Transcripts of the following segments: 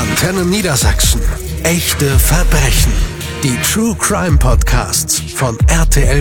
Antenne Niedersachsen. Echte Verbrechen. Die True Crime Podcasts von RTL+.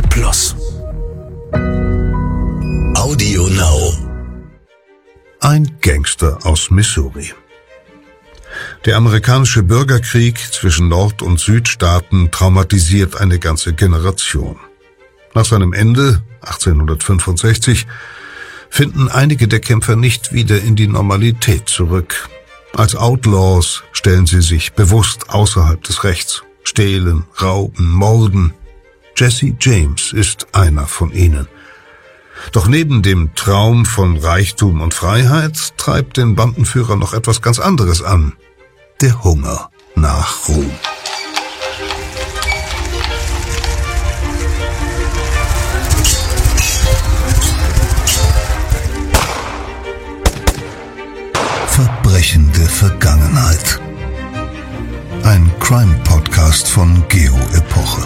Audio Now. Ein Gangster aus Missouri. Der amerikanische Bürgerkrieg zwischen Nord- und Südstaaten traumatisiert eine ganze Generation. Nach seinem Ende, 1865, finden einige der Kämpfer nicht wieder in die Normalität zurück. Als Outlaws stellen sie sich bewusst außerhalb des Rechts, stehlen, rauben, morden. Jesse James ist einer von ihnen. Doch neben dem Traum von Reichtum und Freiheit treibt den Bandenführer noch etwas ganz anderes an: der Hunger nach Ruhm. Verbrechende Vergangenheit. Ein Crime-Podcast von Geo Epoche.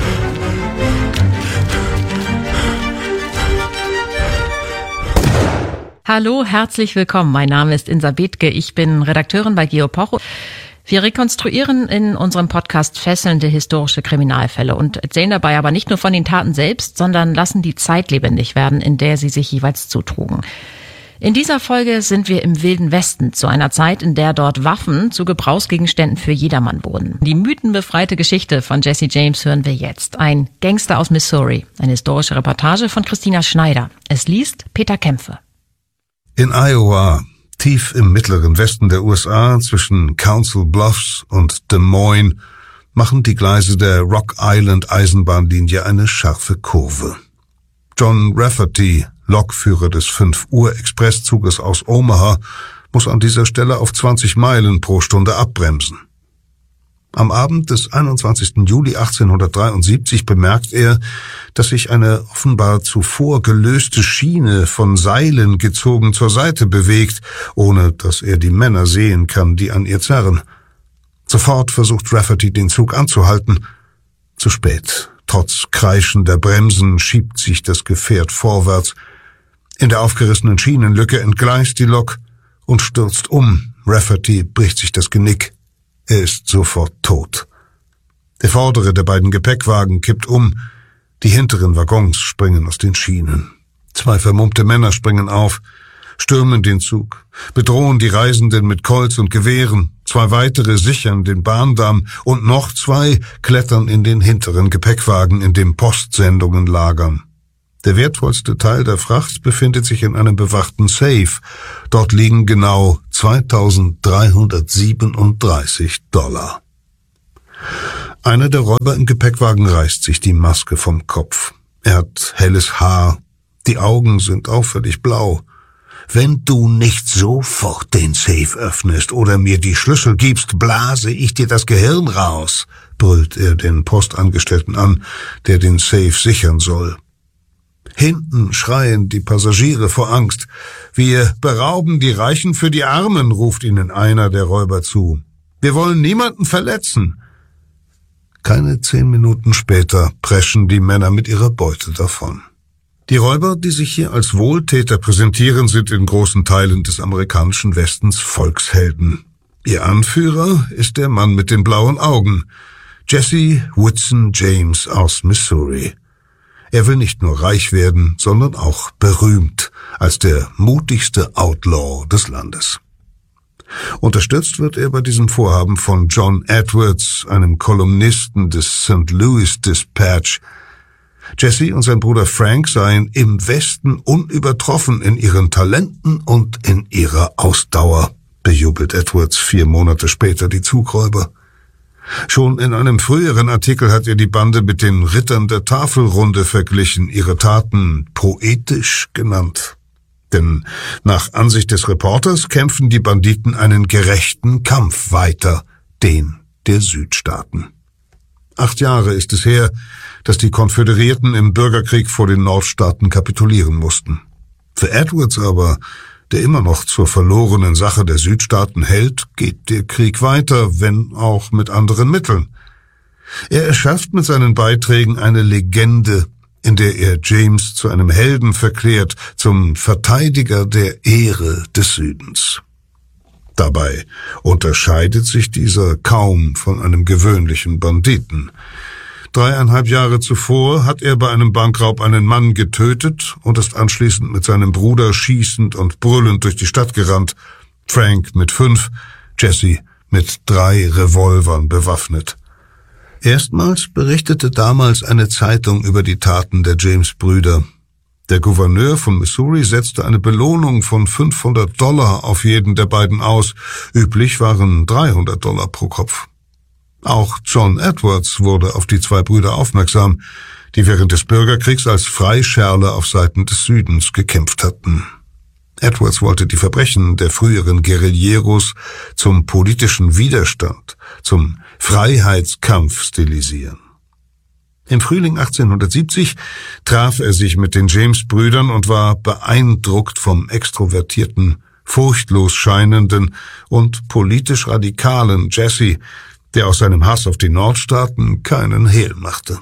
Hallo, herzlich willkommen. Mein Name ist Insa Bethke. Ich bin Redakteurin bei Geo Epoche. Wir rekonstruieren in unserem Podcast fesselnde historische Kriminalfälle und erzählen dabei aber nicht nur von den Taten selbst, sondern lassen die Zeit lebendig werden, in der sie sich jeweils zutrugen. In dieser Folge sind wir im Wilden Westen, zu einer Zeit, in der dort Waffen zu Gebrauchsgegenständen für jedermann wurden. Die mythenbefreite Geschichte von Jesse James hören wir jetzt. Ein Gangster aus Missouri. Eine historische Reportage von Christina Schneider. Es liest Peter Kämpfe. In Iowa, tief im mittleren Westen der USA, zwischen Council Bluffs und Des Moines, machen die Gleise der Rock Island Eisenbahnlinie eine scharfe Kurve. John Rafferty, Lokführer des 5-Uhr-Expresszuges aus Omaha, muss an dieser Stelle auf 20 Meilen pro Stunde abbremsen. Am Abend des 21. Juli 1873 bemerkt er, dass sich eine offenbar zuvor gelöste Schiene von Seilen gezogen zur Seite bewegt, ohne dass er die Männer sehen kann, die an ihr zerren. Sofort versucht Rafferty, den Zug anzuhalten. Zu spät. Trotz kreischender Bremsen schiebt sich das Gefährt vorwärts. In der aufgerissenen Schienenlücke entgleist die Lok und stürzt um. Rafferty bricht sich das Genick. Er ist sofort tot. Der vordere der beiden Gepäckwagen kippt um. Die hinteren Waggons springen aus den Schienen. 2 vermummte Männer springen auf, stürmen den Zug, bedrohen die Reisenden mit Colts und Gewehren. 2 weitere sichern den Bahndamm und noch 2 klettern in den hinteren Gepäckwagen, in dem Postsendungen lagern. Der wertvollste Teil der Fracht befindet sich in einem bewachten Safe. Dort liegen genau $2.337. Einer der Räuber im Gepäckwagen reißt sich die Maske vom Kopf. Er hat helles Haar, die Augen sind auffällig blau. »Wenn du nicht sofort den Safe öffnest oder mir die Schlüssel gibst, blase ich dir das Gehirn raus«, brüllt er den Postangestellten an, der den Safe sichern soll. Hinten schreien die Passagiere vor Angst. »Wir berauben die Reichen für die Armen«, ruft ihnen einer der Räuber zu. »Wir wollen niemanden verletzen.« Keine 10 Minuten später preschen die Männer mit ihrer Beute davon. Die Räuber, die sich hier als Wohltäter präsentieren, sind in großen Teilen des amerikanischen Westens Volkshelden. Ihr Anführer ist der Mann mit den blauen Augen, Jesse Woodson James aus Missouri. Er will nicht nur reich werden, sondern auch berühmt als der mutigste Outlaw des Landes. Unterstützt wird er bei diesem Vorhaben von John Edwards, einem Kolumnisten des St. Louis Dispatch. Jesse und sein Bruder Frank seien im Westen unübertroffen in ihren Talenten und in ihrer Ausdauer, bejubelt Edwards 4 Monate später die Zugräuber. Schon in einem früheren Artikel hat er die Bande mit den Rittern der Tafelrunde verglichen, ihre Taten poetisch genannt. Denn nach Ansicht des Reporters kämpfen die Banditen einen gerechten Kampf weiter, den der Südstaaten. 8 Jahre ist es her, dass die Konföderierten im Bürgerkrieg vor den Nordstaaten kapitulieren mussten. Für Edwards aber, der immer noch zur verlorenen Sache der Südstaaten hält, geht der Krieg weiter, wenn auch mit anderen Mitteln. Er erschafft mit seinen Beiträgen eine Legende, in der er James zu einem Helden verklärt, zum Verteidiger der Ehre des Südens. Dabei unterscheidet sich dieser kaum von einem gewöhnlichen Banditen. 3,5 Jahre zuvor hat er bei einem Bankraub einen Mann getötet und ist anschließend mit seinem Bruder schießend und brüllend durch die Stadt gerannt. Frank mit 5, Jesse mit 3 Revolvern bewaffnet. Erstmals berichtete damals eine Zeitung über die Taten der James-Brüder. Der Gouverneur von Missouri setzte eine Belohnung von $500 auf jeden der beiden aus. Üblich waren $300 pro Kopf. Auch John Edwards wurde auf die 2 Brüder aufmerksam, die während des Bürgerkriegs als Freischärler auf Seiten des Südens gekämpft hatten. Edwards wollte die Verbrechen der früheren Guerilleros zum politischen Widerstand, zum Freiheitskampf stilisieren. Im Frühling 1870 traf er sich mit den James-Brüdern und war beeindruckt vom extrovertierten, furchtlos scheinenden und politisch radikalen Jesse, der aus seinem Hass auf die Nordstaaten keinen Hehl machte.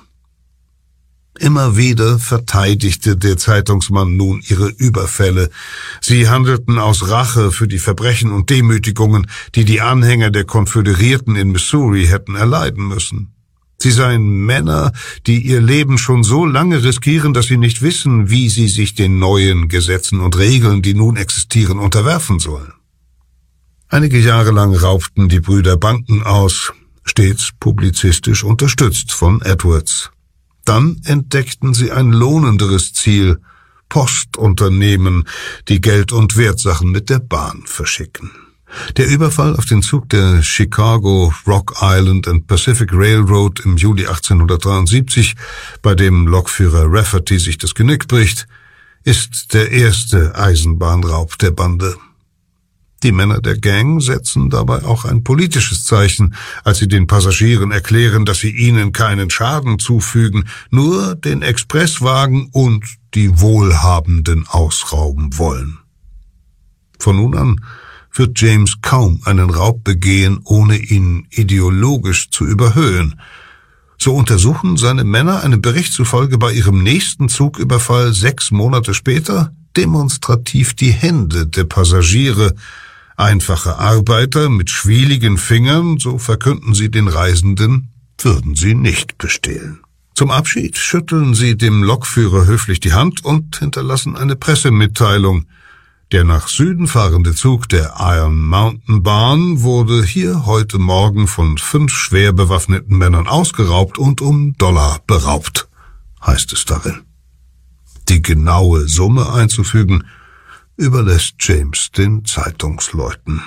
Immer wieder verteidigte der Zeitungsmann nun ihre Überfälle. Sie handelten aus Rache für die Verbrechen und Demütigungen, die die Anhänger der Konföderierten in Missouri hätten erleiden müssen. Sie seien Männer, die ihr Leben schon so lange riskieren, dass sie nicht wissen, wie sie sich den neuen Gesetzen und Regeln, die nun existieren, unterwerfen sollen. Einige Jahre lang raubten die Brüder Banken aus, stets publizistisch unterstützt von Edwards. Dann entdeckten sie ein lohnenderes Ziel: Postunternehmen, die Geld- und Wertsachen mit der Bahn verschicken. Der Überfall auf den Zug der Chicago, Rock Island and Pacific Railroad im Juli 1873, bei dem Lokführer Rafferty sich das Genick bricht, ist der erste Eisenbahnraub der Bande. Die Männer der Gang setzen dabei auch ein politisches Zeichen, als sie den Passagieren erklären, dass sie ihnen keinen Schaden zufügen, nur den Expresswagen und die Wohlhabenden ausrauben wollen. Von nun an wird James kaum einen Raub begehen, ohne ihn ideologisch zu überhöhen. So untersuchen seine Männer einem Bericht zufolge bei ihrem nächsten Zugüberfall 6 Monate später demonstrativ die Hände der Passagiere. Einfache Arbeiter mit schwieligen Fingern, so verkünden sie den Reisenden, würden sie nicht bestehlen. Zum Abschied schütteln sie dem Lokführer höflich die Hand und hinterlassen eine Pressemitteilung. Der nach Süden fahrende Zug der Iron Mountain Bahn wurde hier heute Morgen von 5 schwer bewaffneten Männern ausgeraubt und um $1 beraubt, heißt es darin. Die genaue Summe einzufügen überlässt James den Zeitungsleuten.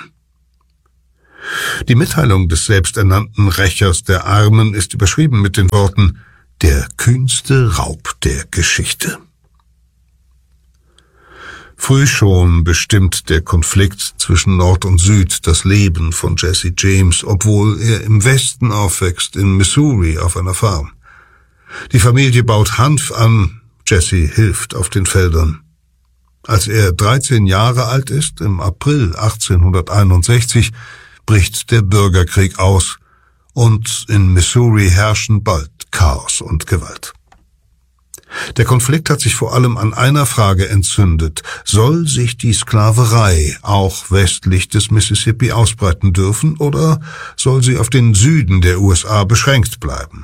Die Mitteilung des selbsternannten Rächers der Armen ist überschrieben mit den Worten: Der kühnste Raub der Geschichte. Früh schon bestimmt der Konflikt zwischen Nord und Süd das Leben von Jesse James, obwohl er im Westen aufwächst, in Missouri auf einer Farm. Die Familie baut Hanf an, Jesse hilft auf den Feldern. Als er 13 Jahre alt ist, im April 1861, bricht der Bürgerkrieg aus und in Missouri herrschen bald Chaos und Gewalt. Der Konflikt hat sich vor allem an einer Frage entzündet: Soll sich die Sklaverei auch westlich des Mississippi ausbreiten dürfen oder soll sie auf den Süden der USA beschränkt bleiben?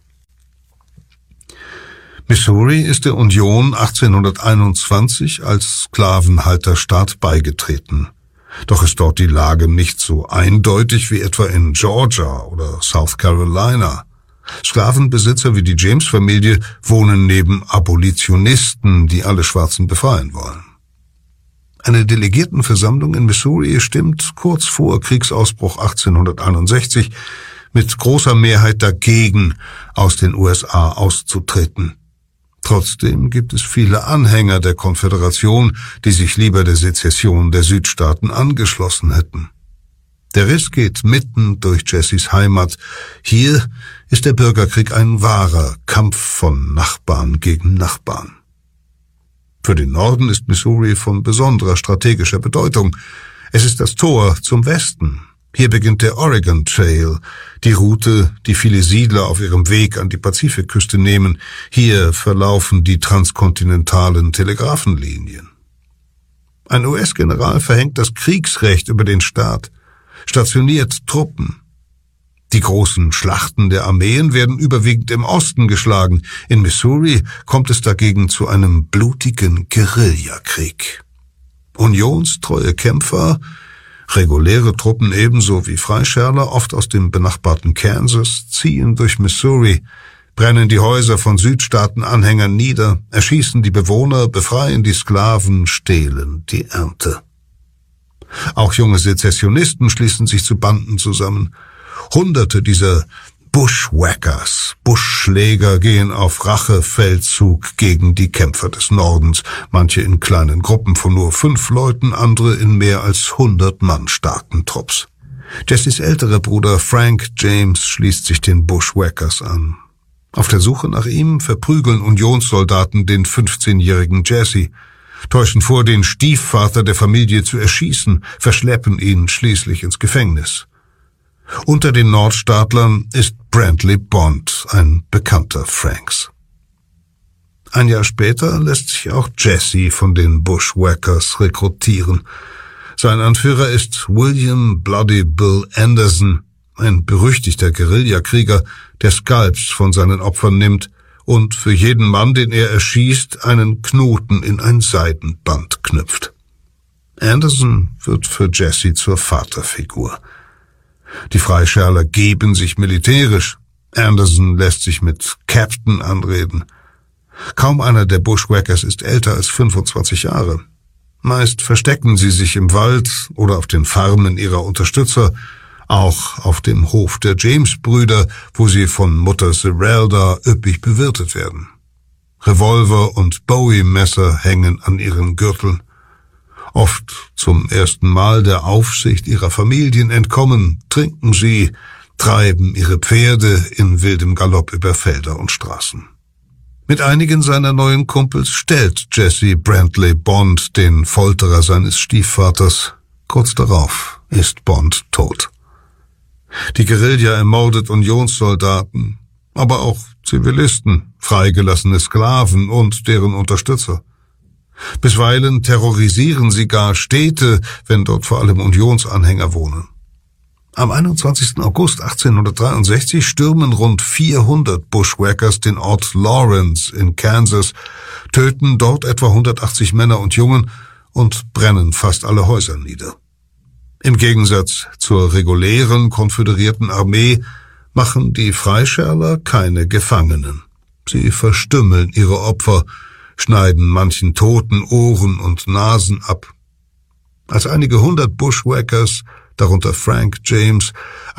Missouri ist der Union 1821 als Sklavenhalterstaat beigetreten. Doch ist dort die Lage nicht so eindeutig wie etwa in Georgia oder South Carolina. Sklavenbesitzer wie die James-Familie wohnen neben Abolitionisten, die alle Schwarzen befreien wollen. Eine Delegiertenversammlung in Missouri stimmt kurz vor Kriegsausbruch 1861 mit großer Mehrheit dagegen, aus den USA auszutreten. Trotzdem gibt es viele Anhänger der Konföderation, die sich lieber der Sezession der Südstaaten angeschlossen hätten. Der Riss geht mitten durch Jessys Heimat. Hier ist der Bürgerkrieg ein wahrer Kampf von Nachbarn gegen Nachbarn. Für den Norden ist Missouri von besonderer strategischer Bedeutung. Es ist das Tor zum Westen. Hier beginnt der Oregon Trail, die Route, die viele Siedler auf ihrem Weg an die Pazifikküste nehmen. Hier verlaufen die transkontinentalen Telegrafenlinien. Ein US-General verhängt das Kriegsrecht über den Staat. stationiert Truppen. Die großen Schlachten der Armeen werden überwiegend im Osten geschlagen. In Missouri kommt es dagegen zu einem blutigen Guerillakrieg. Unionstreue Kämpfer, reguläre Truppen ebenso wie Freischärler, oft aus dem benachbarten Kansas, ziehen durch Missouri, brennen die Häuser von Südstaatenanhängern nieder, erschießen die Bewohner, befreien die Sklaven, stehlen die Ernte. Auch junge Sezessionisten schließen sich zu Banden zusammen. Hunderte dieser Bushwhackers, Buschschläger, gehen auf Rachefeldzug gegen die Kämpfer des Nordens, manche in kleinen Gruppen von nur 5 Leuten, andere in mehr als 100 Mann starken Trupps. Jessys älterer Bruder Frank James schließt sich den Bushwhackers an. Auf der Suche nach ihm verprügeln Unionssoldaten den 15-jährigen Jesse, täuschen vor, den Stiefvater der Familie zu erschießen, verschleppen ihn schließlich ins Gefängnis. Unter den Nordstaatlern ist Brantley Bond, ein Bekannter Franks. Ein Jahr später lässt sich auch Jesse von den Bushwhackers rekrutieren. Sein Anführer ist William Bloody Bill Anderson, ein berüchtigter Guerillakrieger, der Skalps von seinen Opfern nimmt und für jeden Mann, den er erschießt, einen Knoten in ein Seidenband knüpft. Anderson wird für Jesse zur Vaterfigur. Die Freischärler geben sich militärisch. Anderson lässt sich mit Captain anreden. Kaum einer der Bushwhackers ist älter als 25 Jahre. Meist verstecken sie sich im Wald oder auf den Farmen ihrer Unterstützer, auch auf dem Hof der James-Brüder, wo sie von Mutter Zerelda üppig bewirtet werden. Revolver und Bowie-Messer hängen an ihren Gürteln. Oft zum ersten Mal der Aufsicht ihrer Familien entkommen, trinken sie, treiben ihre Pferde in wildem Galopp über Felder und Straßen. Mit einigen seiner neuen Kumpels stellt Jesse Brantley Bond den Folterer seines Stiefvaters. Kurz darauf ist Bond tot. Die Guerilla ermordet Unionssoldaten, aber auch Zivilisten, freigelassene Sklaven und deren Unterstützer. Bisweilen terrorisieren sie gar Städte, wenn dort vor allem Unionsanhänger wohnen. Am 21. August 1863 stürmen rund 400 Bushwhackers den Ort Lawrence in Kansas, töten dort etwa 180 Männer und Jungen und brennen fast alle Häuser nieder. Im Gegensatz zur regulären konföderierten Armee machen die Freischärler keine Gefangenen. Sie verstümmeln ihre Opfer, schneiden manchen Toten Ohren und Nasen ab. Als einige 100 Bushwhackers, darunter Frank James,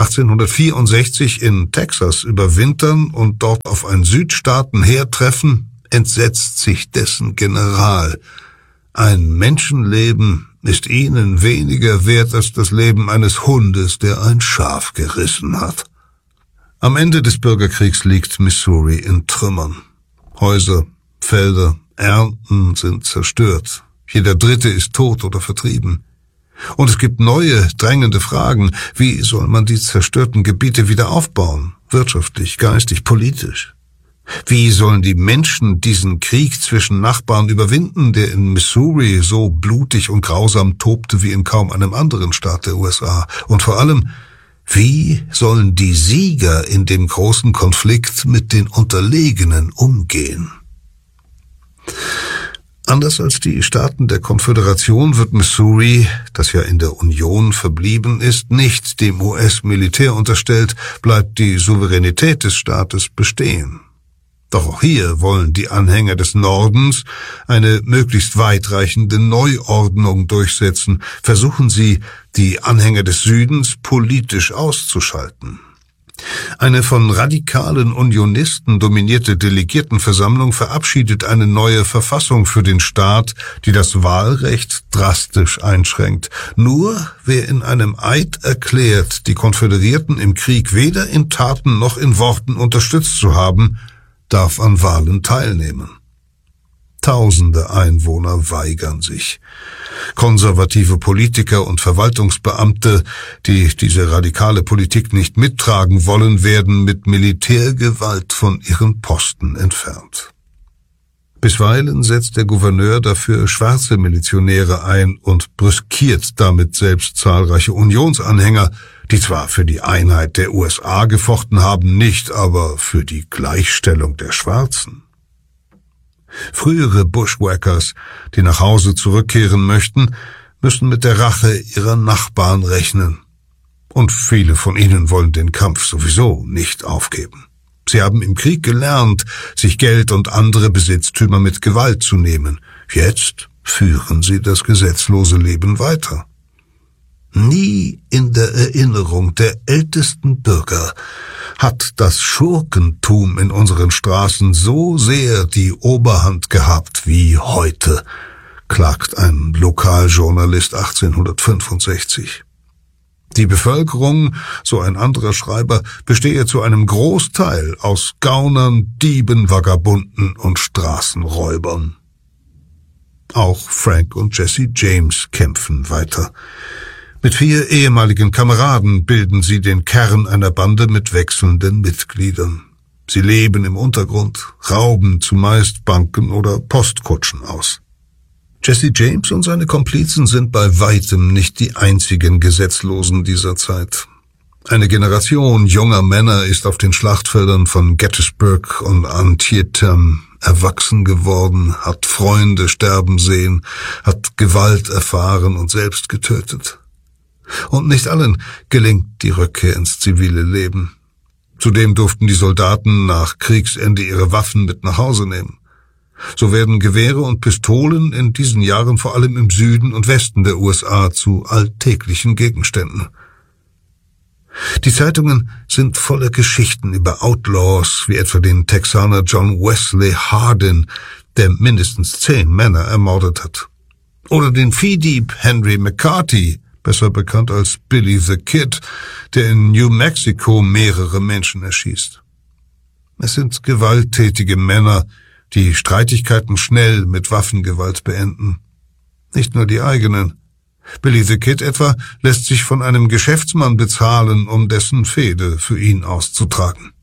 1864 in Texas überwintern und dort auf ein Südstaatenheer treffen, entsetzt sich dessen General. Ein Menschenleben ist ihnen weniger wert als das Leben eines Hundes, der ein Schaf gerissen hat. Am Ende des Bürgerkriegs liegt Missouri in Trümmern. Häuser, Felder, Ernten sind zerstört. Jeder Dritte ist tot oder vertrieben. Und es gibt neue, drängende Fragen. Wie soll man die zerstörten Gebiete wieder aufbauen? Wirtschaftlich, geistig, politisch. Wie sollen die Menschen diesen Krieg zwischen Nachbarn überwinden, der in Missouri so blutig und grausam tobte wie in kaum einem anderen Staat der USA? Und vor allem, wie sollen die Sieger in dem großen Konflikt mit den Unterlegenen umgehen? Anders als die Staaten der Konföderation wird Missouri, das ja in der Union verblieben ist, nicht dem US-Militär unterstellt, bleibt die Souveränität des Staates bestehen. Doch auch hier wollen die Anhänger des Nordens eine möglichst weitreichende Neuordnung durchsetzen, versuchen sie, die Anhänger des Südens politisch auszuschalten. Eine von radikalen Unionisten dominierte Delegiertenversammlung verabschiedet eine neue Verfassung für den Staat, die das Wahlrecht drastisch einschränkt. Nur wer in einem Eid erklärt, die Konföderierten im Krieg weder in Taten noch in Worten unterstützt zu haben, darf an Wahlen teilnehmen. Tausende Einwohner weigern sich. Konservative Politiker und Verwaltungsbeamte, die diese radikale Politik nicht mittragen wollen, werden mit Militärgewalt von ihren Posten entfernt. Bisweilen setzt der Gouverneur dafür schwarze Milizionäre ein und brüskiert damit selbst zahlreiche Unionsanhänger, die zwar für die Einheit der USA gefochten haben, nicht aber für die Gleichstellung der Schwarzen. Frühere Bushwhackers, die nach Hause zurückkehren möchten, müssen mit der Rache ihrer Nachbarn rechnen. Und viele von ihnen wollen den Kampf sowieso nicht aufgeben. Sie haben im Krieg gelernt, sich Geld und andere Besitztümer mit Gewalt zu nehmen. Jetzt führen sie das gesetzlose Leben weiter. Nie in der Erinnerung der ältesten Bürger hat das Schurkentum in unseren Straßen so sehr die Oberhand gehabt wie heute, klagt ein Lokaljournalist 1865. Die Bevölkerung, so ein anderer Schreiber, bestehe zu einem Großteil aus Gaunern, Dieben, Vagabunden und Straßenräubern. Auch Frank und Jesse James kämpfen weiter. Mit 4 ehemaligen Kameraden bilden sie den Kern einer Bande mit wechselnden Mitgliedern. Sie leben im Untergrund, rauben zumeist Banken oder Postkutschen aus. Jesse James und seine Komplizen sind bei weitem nicht die einzigen Gesetzlosen dieser Zeit. Eine Generation junger Männer ist auf den Schlachtfeldern von Gettysburg und Antietam erwachsen geworden, hat Freunde sterben sehen, hat Gewalt erfahren und selbst getötet. Und nicht allen gelingt die Rückkehr ins zivile Leben. Zudem durften die Soldaten nach Kriegsende ihre Waffen mit nach Hause nehmen. So werden Gewehre und Pistolen in diesen Jahren vor allem im Süden und Westen der USA zu alltäglichen Gegenständen. Die Zeitungen sind voller Geschichten über Outlaws, wie etwa den Texaner John Wesley Hardin, der mindestens 10 Männer ermordet hat. Oder den Viehdieb Henry McCarthy, besser bekannt als Billy the Kid, der in New Mexico mehrere Menschen erschießt. Es sind gewalttätige Männer, die Streitigkeiten schnell mit Waffengewalt beenden. Nicht nur die eigenen. Billy the Kid etwa lässt sich von einem Geschäftsmann bezahlen, um dessen Fehde für ihn auszutragen.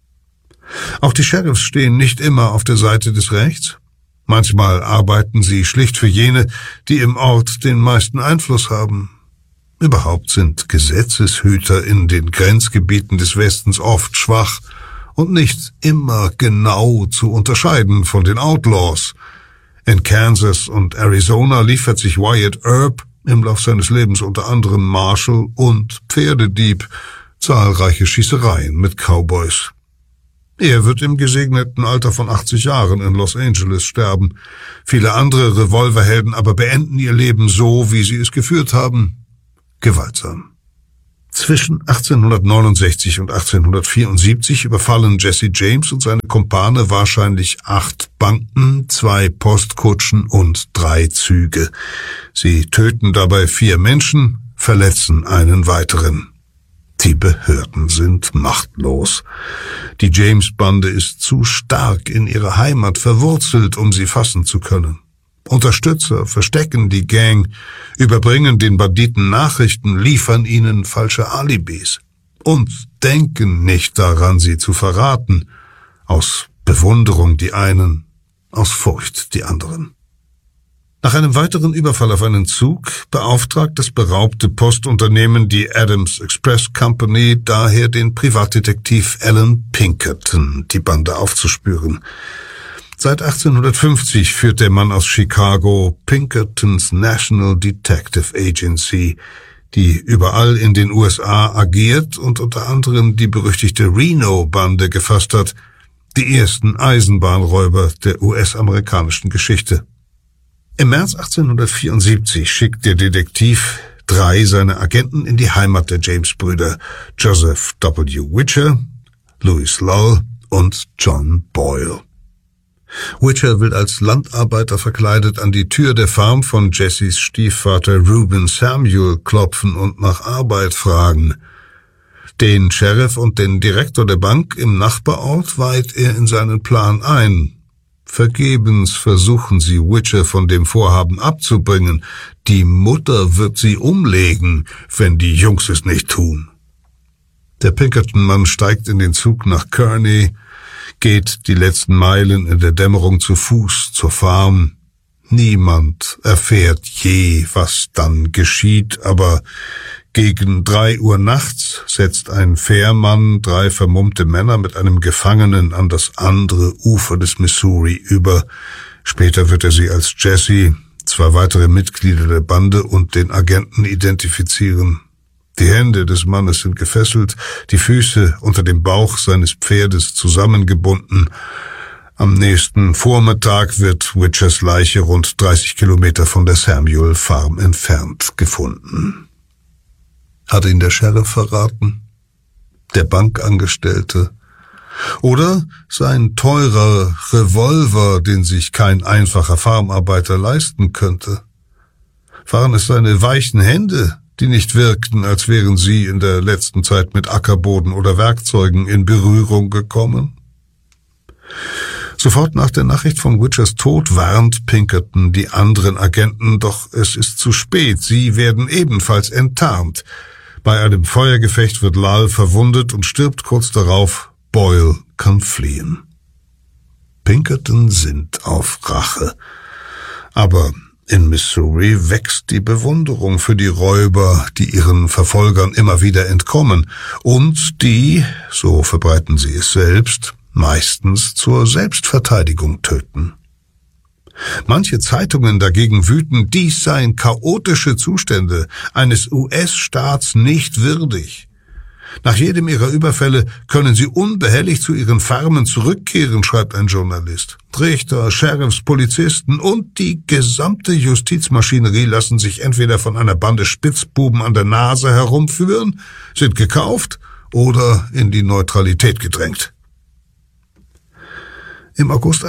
Auch die Sheriffs stehen nicht immer auf der Seite des Rechts. Manchmal arbeiten sie schlicht für jene, die im Ort den meisten Einfluss haben. Überhaupt sind Gesetzeshüter in den Grenzgebieten des Westens oft schwach und nicht immer genau zu unterscheiden von den Outlaws. In Kansas und Arizona liefert sich Wyatt Earp im Lauf seines Lebens unter anderem Marshall und Pferdedieb zahlreiche Schießereien mit Cowboys. Er wird im gesegneten Alter von 80 Jahren in Los Angeles sterben. Viele andere Revolverhelden aber beenden ihr Leben so, wie sie es geführt haben, gewaltsam. Zwischen 1869 und 1874 überfallen Jesse James und seine Kumpane wahrscheinlich 8 Banken, 2 Postkutschen und 3 Züge. Sie töten dabei 4 Menschen, verletzen einen weiteren. Die Behörden sind machtlos. Die James-Bande ist zu stark in ihrer Heimat verwurzelt, um sie fassen zu können. Unterstützer verstecken die Gang, überbringen den Banditen Nachrichten, liefern ihnen falsche Alibis und denken nicht daran, sie zu verraten. Aus Bewunderung die einen, aus Furcht die anderen. Nach einem weiteren Überfall auf einen Zug beauftragt das beraubte Postunternehmen die Adams Express Company daher den Privatdetektiv Alan Pinkerton, die Bande aufzuspüren. Seit 1850 führt der Mann aus Chicago Pinkertons National Detective Agency, die überall in den USA agiert und unter anderem die berüchtigte Reno-Bande gefasst hat, die ersten Eisenbahnräuber der US-amerikanischen Geschichte. Im März 1874 schickt der Detektiv 3 seiner Agenten in die Heimat der James-Brüder, Joseph W. Witcher, Louis Lull und John Boyle. Witcher will als Landarbeiter verkleidet an die Tür der Farm von Jessys Stiefvater Reuben Samuel klopfen und nach Arbeit fragen. Den Sheriff und den Direktor der Bank im Nachbarort weiht er in seinen Plan ein. Vergebens versuchen sie, Witcher von dem Vorhaben abzubringen. Die Mutter wird sie umlegen, wenn die Jungs es nicht tun. Der Pinkerton-Mann steigt in den Zug nach Kearney, geht die letzten Meilen in der Dämmerung zu Fuß zur Farm. Niemand erfährt je, was dann geschieht, aber gegen 3 Uhr nachts setzt ein Fährmann 3 vermummte Männer mit einem Gefangenen an das andere Ufer des Missouri über. Später wird er sie als Jesse, 2 weitere Mitglieder der Bande und den Agenten identifizieren. Die Hände des Mannes sind gefesselt, die Füße unter dem Bauch seines Pferdes zusammengebunden. Am nächsten Vormittag wird Witchers Leiche rund 30 Kilometer von der Samuel Farm entfernt gefunden. Hat ihn der Sheriff verraten? Der Bankangestellte? Oder sein teurer Revolver, den sich kein einfacher Farmarbeiter leisten könnte? Waren es seine weichen Hände, die nicht wirkten, als wären sie in der letzten Zeit mit Ackerboden oder Werkzeugen in Berührung gekommen? Sofort nach der Nachricht von Witchers Tod warnt Pinkerton die anderen Agenten, doch es ist zu spät, sie werden ebenfalls enttarnt. Bei einem Feuergefecht wird Lal verwundet und stirbt kurz darauf. Boyle kann fliehen. Pinkerton sinnt auf Rache. Aber in Missouri wächst die Bewunderung für die Räuber, die ihren Verfolgern immer wieder entkommen und die, so verbreiten sie es selbst, meistens zur Selbstverteidigung töten. Manche Zeitungen dagegen wüten, dies seien chaotische Zustände eines US-Staats nicht würdig. Nach jedem ihrer Überfälle können sie unbehelligt zu ihren Farmen zurückkehren, schreibt ein Journalist. Richter, Sheriffs, Polizisten und die gesamte Justizmaschinerie lassen sich entweder von einer Bande Spitzbuben an der Nase herumführen, sind gekauft oder in die Neutralität gedrängt. Im August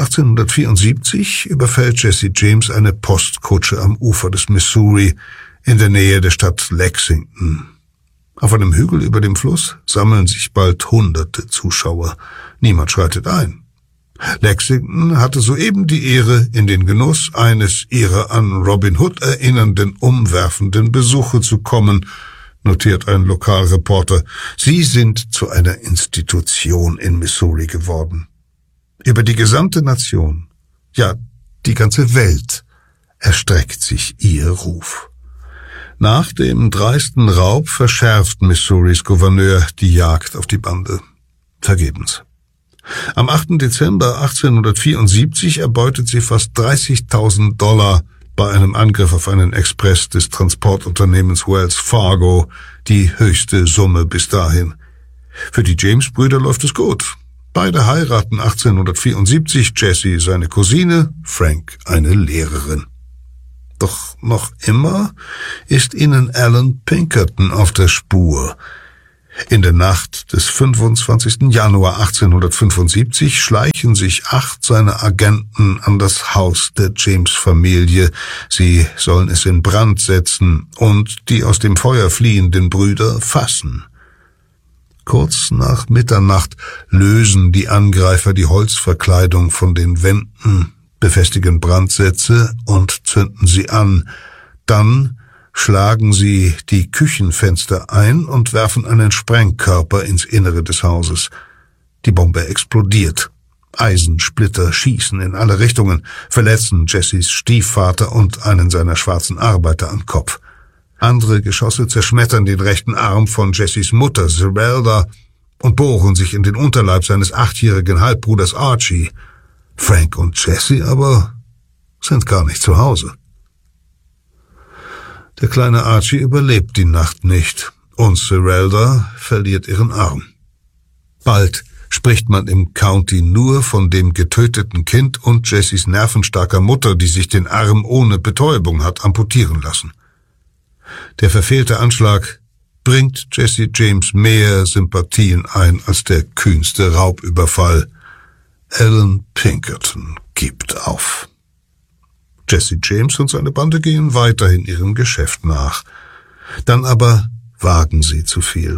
1874 überfällt Jesse James eine Postkutsche am Ufer des Missouri in der Nähe der Stadt Lexington. Auf einem Hügel über dem Fluss sammeln sich bald Hunderte Zuschauer. Niemand schreitet ein. Lexington hatte soeben die Ehre, in den Genuss eines ihrer an Robin Hood erinnernden umwerfenden Besuche zu kommen, notiert ein Lokalreporter. Sie sind zu einer Institution in Missouri geworden. Über die gesamte Nation, ja, die ganze Welt, erstreckt sich ihr Ruf. Nach dem dreisten Raub verschärft Missouris Gouverneur die Jagd auf die Bande. Vergebens. Am 8. Dezember 1874 erbeutet sie fast $30.000 bei einem Angriff auf einen Express des Transportunternehmens Wells Fargo, die höchste Summe bis dahin. Für die James-Brüder läuft es gut. Beide heiraten 1874, Jesse seine Cousine, Frank eine Lehrerin. Doch noch immer ist ihnen Alan Pinkerton auf der Spur. In der Nacht des 25. Januar 1875 schleichen sich 8 seiner Agenten an das Haus der James-Familie. Sie sollen es in Brand setzen und die aus dem Feuer fliehenden Brüder fassen. Kurz nach Mitternacht lösen die Angreifer die Holzverkleidung von den Wänden, befestigen Brandsätze und zünden sie an. Dann schlagen sie die Küchenfenster ein und werfen einen Sprengkörper ins Innere des Hauses. Die Bombe explodiert. Eisensplitter schießen in alle Richtungen, verletzen Jessys Stiefvater und einen seiner schwarzen Arbeiter am Kopf. Andere Geschosse zerschmettern den rechten Arm von Jessys Mutter, Zerelda, und bohren sich in den Unterleib seines 8-jährigen Halbbruders Archie. Frank und Jesse aber sind gar nicht zu Hause. Der kleine Archie überlebt die Nacht nicht und Zerelda verliert ihren Arm. Bald spricht man im County nur von dem getöteten Kind und Jessys nervenstarker Mutter, die sich den Arm ohne Betäubung hat amputieren lassen. Der verfehlte Anschlag bringt Jesse James mehr Sympathien ein als der kühnste Raubüberfall. Alan Pinkerton gibt auf. Jesse James und seine Bande gehen weiterhin ihrem Geschäft nach. Dann aber wagen sie zu viel.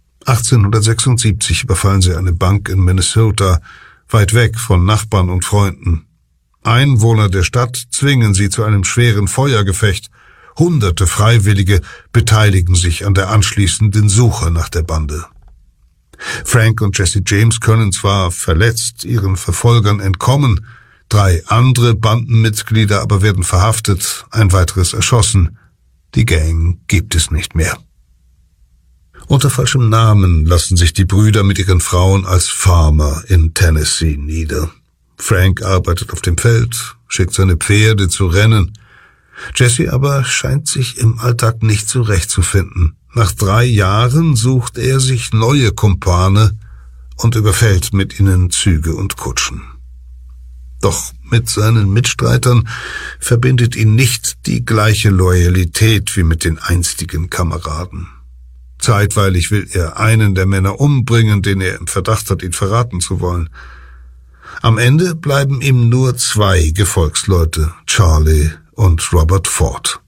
1876 überfallen sie eine Bank in Minnesota, weit weg von Nachbarn und Freunden. Einwohner der Stadt zwingen sie zu einem schweren Feuergefecht. Hunderte Freiwillige beteiligen sich an der anschließenden Suche nach der Bande. Frank und Jesse James können zwar verletzt ihren Verfolgern entkommen, 3 andere Bandenmitglieder aber werden verhaftet, ein weiteres erschossen. Die Gang gibt es nicht mehr. Unter falschem Namen lassen sich die Brüder mit ihren Frauen als Farmer in Tennessee nieder. Frank arbeitet auf dem Feld, schickt seine Pferde zu rennen. Jesse aber scheint sich im Alltag nicht zurechtzufinden. Nach 3 Jahren sucht er sich neue Kumpane und überfällt mit ihnen Züge und Kutschen. Doch mit seinen Mitstreitern verbindet ihn nicht die gleiche Loyalität wie mit den einstigen Kameraden. Zeitweilig will er einen der Männer umbringen, den er im Verdacht hat, ihn verraten zu wollen. Am Ende bleiben ihm nur 2 Gefolgsleute, Charlie und Robert Ford.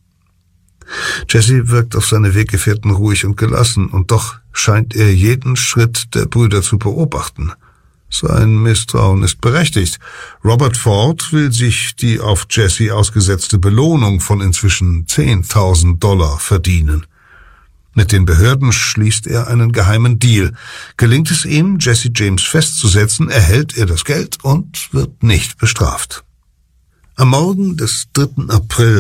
Jesse wirkt auf seine Weggefährten ruhig und gelassen, und doch scheint er jeden Schritt der Brüder zu beobachten. Sein Misstrauen ist berechtigt. Robert Ford will sich die auf Jesse ausgesetzte Belohnung von inzwischen $10.000 verdienen. Mit den Behörden schließt er einen geheimen Deal. Gelingt es ihm, Jesse James festzusetzen, erhält er das Geld und wird nicht bestraft. Am Morgen des 3. April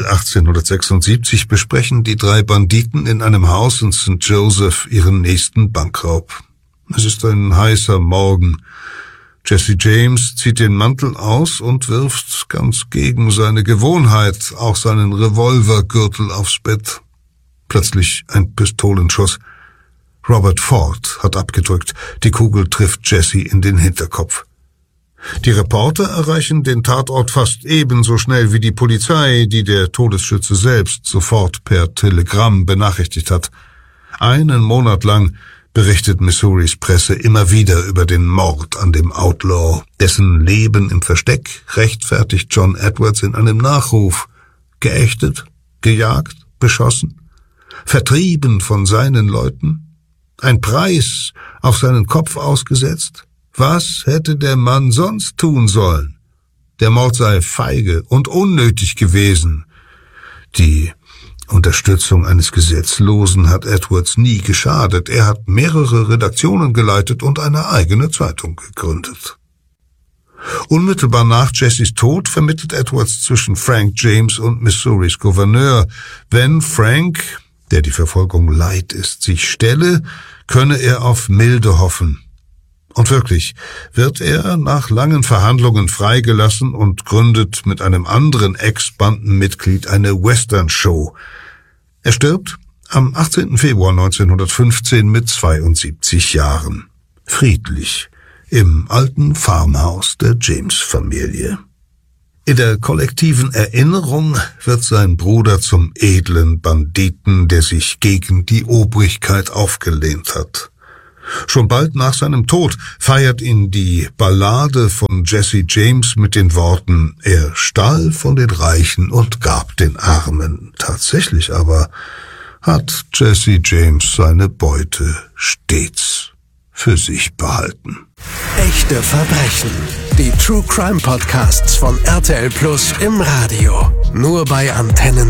1876 besprechen die 3 Banditen in einem Haus in St. Joseph ihren nächsten Bankraub. Es ist ein heißer Morgen. Jesse James zieht den Mantel aus und wirft, ganz gegen seine Gewohnheit, auch seinen Revolvergürtel aufs Bett. Plötzlich ein Pistolenschuss. Robert Ford hat abgedrückt. Die Kugel trifft Jesse in den Hinterkopf. Die Reporter erreichen den Tatort fast ebenso schnell wie die Polizei, die der Todesschütze selbst sofort per Telegramm benachrichtigt hat. 1 Monat lang berichtet Missouris Presse immer wieder über den Mord an dem Outlaw. Dessen Leben im Versteck rechtfertigt John Edwards in einem Nachruf. Geächtet, gejagt, beschossen, vertrieben von seinen Leuten, ein Preis auf seinen Kopf ausgesetzt. Was hätte der Mann sonst tun sollen? Der Mord sei feige und unnötig gewesen. Die Unterstützung eines Gesetzlosen hat Edwards nie geschadet. Er hat mehrere Redaktionen geleitet und eine eigene Zeitung gegründet. Unmittelbar nach Jessys Tod vermittelt Edwards zwischen Frank James und Missouris Gouverneur. Wenn Frank, der die Verfolgung leid ist, sich stelle, könne er auf Milde hoffen. Und wirklich wird er nach langen Verhandlungen freigelassen und gründet mit einem anderen Ex-Bandenmitglied eine Western-Show. Er stirbt am 18. Februar 1915 mit 72 Jahren. Friedlich im alten Farmhaus der James-Familie. In der kollektiven Erinnerung wird sein Bruder zum edlen Banditen, der sich gegen die Obrigkeit aufgelehnt hat. Schon bald nach seinem Tod feiert ihn die Ballade von Jesse James mit den Worten: Er stahl von den Reichen und gab den Armen. Tatsächlich aber hat Jesse James seine Beute stets für sich behalten. Echte Verbrechen. Die True Crime Podcasts von RTL Plus im Radio. Nur bei Antenne